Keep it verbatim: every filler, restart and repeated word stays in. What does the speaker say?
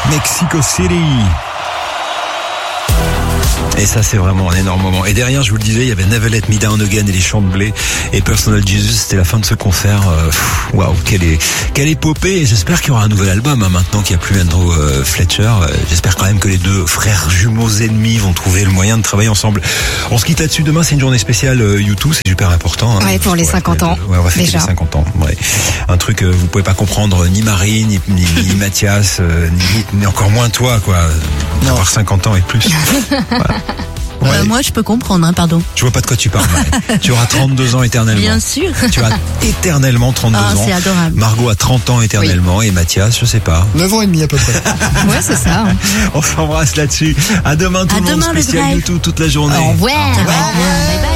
Mexico City. Et ça, c'est vraiment un énorme moment. Et derrière, je vous le disais, il y avait Never Let Me Down Again et les Chants de Blé et Personal Jesus. C'était la fin de ce concert. Waouh, wow, quelle est, quelle épopée. Et j'espère qu'il y aura un nouvel album, hein, maintenant qu'il n'y a plus Andrew euh, Fletcher. Euh, j'espère quand même que les deux frères jumeaux ennemis vont trouver le moyen de travailler ensemble. On se quitte là-dessus. Demain, c'est une journée spéciale euh, U deux. C'est super important. Hein, ouais, pour les cinquante ans. Ouais, on va fêter déjà. les cinquante ans. Ouais. Un truc, euh, vous pouvez pas comprendre, ni Marie, ni, ni, ni Mathias, euh, ni, ni encore moins toi, quoi. Avoir cinquante ans et plus. Voilà. Ouais. Euh, moi, je peux comprendre, hein, pardon. Je vois pas de quoi tu parles, Marie. Tu auras trente-deux ans éternellement. Bien sûr. Tu as éternellement trente-deux oh, ans. C'est adorable. Margot a trente ans éternellement, oui. Et Mathias, je sais pas. neuf ans et demi à peu près. Ouais, c'est ça. Hein. On s'embrasse là-dessus. À demain tout à le monde, demain, spécial le YouTube toute la journée. Au revoir. Bye bye.